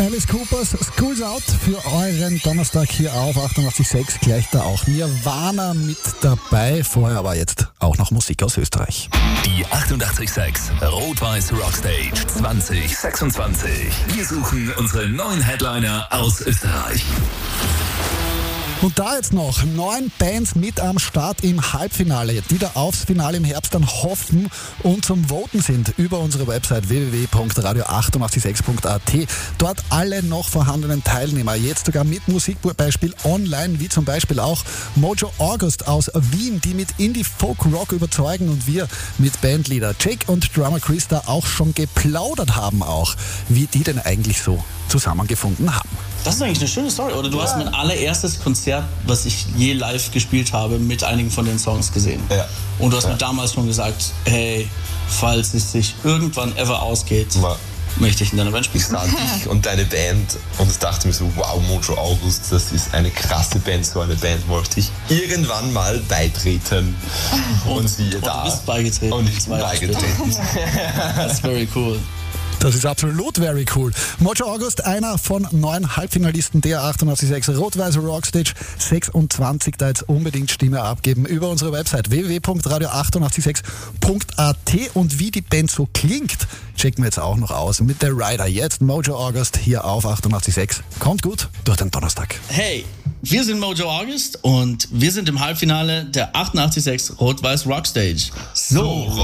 Alice Coopers School's Out für euren Donnerstag hier auf 88.6. Gleich da auch Nirvana mit dabei. Vorher aber jetzt auch noch Musik aus Österreich. Die 88.6 Rot-Weiß Rockstage 2026. Wir suchen unsere neuen Headliner aus Österreich. Und da jetzt noch 9 Bands mit am Start im Halbfinale, die da aufs Finale im Herbst dann hoffen und zum Voten sind über unsere Website www.radio886.at. Dort alle noch vorhandenen Teilnehmer, jetzt sogar mit Musikbeispiel online, wie zum Beispiel auch Mojo August aus Wien, die mit Indie-Folk-Rock überzeugen und wir mit Bandleader Jake und Drummer Chris da auch schon geplaudert haben auch, wie die denn eigentlich so zusammengefunden haben. Das ist eigentlich eine schöne Story, oder? Du hast mein allererstes Konzert, was ich je live gespielt habe, mit einigen von den Songs gesehen. Ja. Und du hast mir damals schon gesagt, hey, falls es sich irgendwann ever ausgeht, möchte ich in deiner Band spielen. Ich sah dich und deine Band und ich dachte mir so, wow, Mojo August, das ist eine krasse Band, so eine Band wollte ich irgendwann mal beitreten. Und siehe da. Du bist beigetreten. Und ich bin beigetreten. That's very cool. Das ist absolut very cool. Mojo August, einer von 9 Halbfinalisten der 88.6 Rot-Weiß Rockstage 26. Da jetzt unbedingt Stimme abgeben über unsere Website www.radio886.at. Und wie die Band so klingt, checken wir jetzt auch noch aus mit der Rider. Jetzt Mojo August hier auf 88.6. Kommt gut durch den Donnerstag. Hey, wir sind Mojo August und wir sind im Halbfinale der 88.6 Rot-Weiß Rockstage. So.